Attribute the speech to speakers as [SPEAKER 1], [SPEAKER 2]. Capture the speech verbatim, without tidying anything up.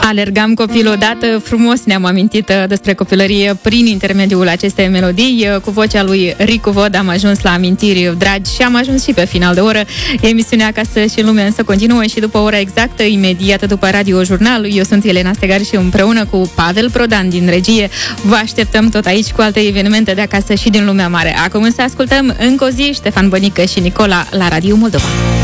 [SPEAKER 1] Alergam copil odată, frumos ne-am amintit despre copilărie prin intermediul acestei melodii. Cu vocea lui Ricu Vod am ajuns la amintiri dragi și am ajuns și pe final de oră. Emisiunea Acasă și în lume însă continuă și după ora exactă, imediat după Radio Jurnal. Eu sunt Elena Stegar și împreună cu Pavel Prodan din regie vă așteptăm tot aici cu alte evenimente de acasă și din lumea mare. Acum însă ascultăm încă o zi Ștefan Bănică și Nicola la Radio Moldova.